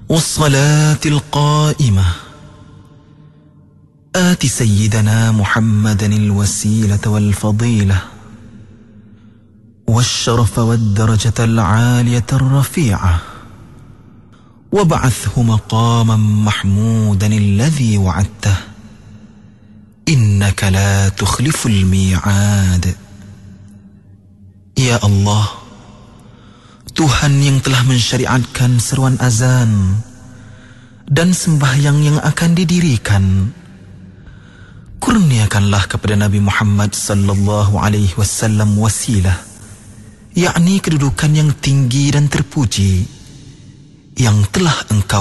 والصلاة القائمة آت سيدنا محمدا الوسيلة والفضيلة والشرف والدرجة العالية الرفيعة وابعثه مقاما محمودا الذي وعدته إنك لا تخلف الميعاد. Ya Allah, Tuhan yang telah mensyariatkan seruan azan dan sembahyang yang akan didirikan, kurniakanlah kepada Nabi Muhammad sallallahu alaihi wasallam wasilah, yakni kedudukan yang tinggi dan terpuji yang telah Engkau